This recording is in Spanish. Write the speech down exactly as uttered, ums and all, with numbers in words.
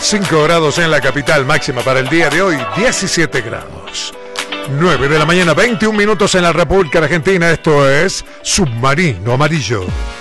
cinco grados en la capital, máxima para el día de hoy, diecisiete grados. nueve de la mañana, veintiún minutos en la República Argentina. Esto es Submarino Amarillo.